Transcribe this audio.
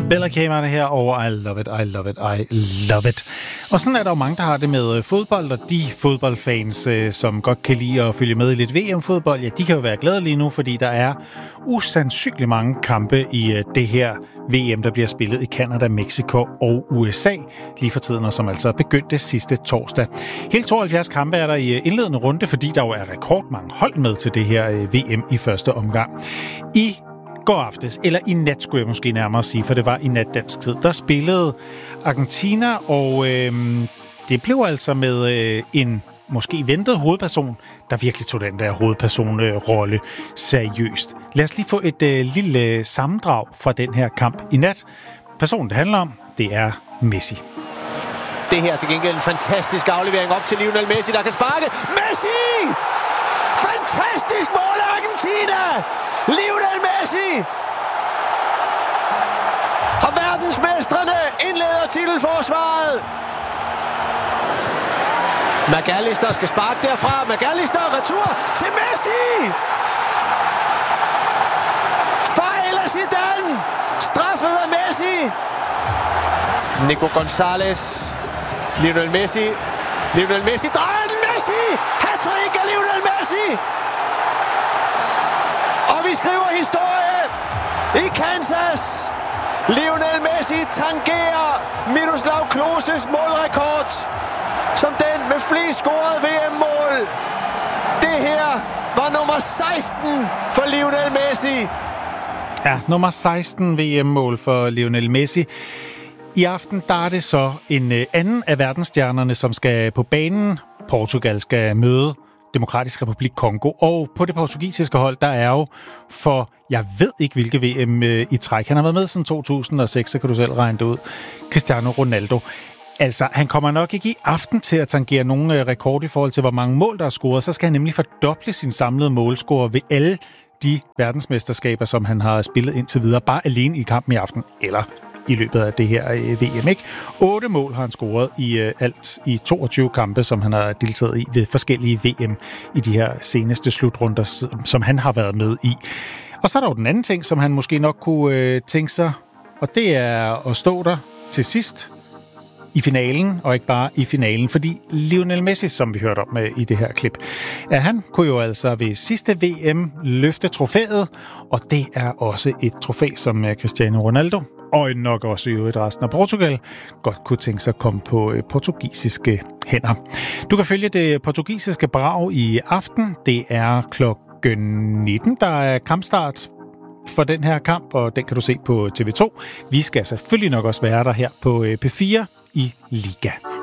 Bella K var det her, og I love it, I love it, I love it. Og sådan er der jo mange, der har det med fodbold, og de fodboldfans, som godt kan lide at følge med i lidt VM-fodbold, ja, de kan jo være glade lige nu, fordi der er usandsynligt mange kampe i det her VM, der bliver spillet i Canada, Mexico og USA lige for tiden, og som altså begyndte sidste torsdag. Hele 72 kampe er der i indledende runde, fordi der jo er rekordmange hold med til det her VM i første omgang. I går aftes, eller i nat skulle jeg måske nærmere sige, for det var i nat dansk tid, der spillede Argentina, og det blev altså med en måske ventet hovedperson, der virkelig tog den der hovedpersonrolle seriøst. Lad os lige få et lille sammendrag fra den her kamp i nat. Personen, det handler om, det er Messi. Det her til gengæld en fantastisk aflevering op til Lionel Messi, der kan sparke. Messi! Fantastisk mål af Argentina! Lionel Messi! Og verdensmestrene indleder titelforsvaret. McAllister skal sparke derfra. McAllister retur til Messi! Fejl af Zidane! Straffet af Messi! Nico Gonzalez. Lionel Messi. Lionel Messi drejer den. Messi! Hat-trick af Lionel Messi! Og vi skriver historie i Kansas. Lionel Messi tangerer Miroslav Kloses målrekord som den med flest scorede VM-mål. Det her var nummer 16 for Lionel Messi. Ja, nummer 16 VM-mål for Lionel Messi. I aften der er det så en anden af verdensstjernerne, som skal på banen. Portugal skal møde Demokratisk Republik Kongo. Og på det portugisiske hold, der er jo for, jeg ved ikke hvilke VM i træk. Han har været med siden 2006, så kan du selv regne det ud. Cristiano Ronaldo. Altså, han kommer nok ikke i aften til at tangere nogen rekord i forhold til, hvor mange mål, der er scoret. Så skal han nemlig fordoble sin samlede målscore ved alle de verdensmesterskaber, som han har spillet indtil videre. Bare alene i kampen i aften, eller i løbet af det her VM, ikke? 8 mål har han scoret i alt i 22 kampe, som han har deltaget i ved forskellige VM i de her seneste slutrunder, som han har været med i. Og så er der jo den anden ting, som han måske nok kunne tænke sig, og det er at stå der til sidst i finalen, og ikke bare i finalen, fordi Lionel Messi, som vi hørte om i det her klip, han kunne jo altså ved sidste VM løfte trofæet, og det er også et trofæ, som Cristiano Ronaldo, og nok også i øvrigt resten af Portugal, godt kunne tænke sig at komme på portugisiske hænder. Du kan følge det portugisiske brag i aften. Det er klokken 19, der er kampstart for den her kamp, og den kan du se på TV2. Vi skal selvfølgelig nok også være der her på P4 i Liga.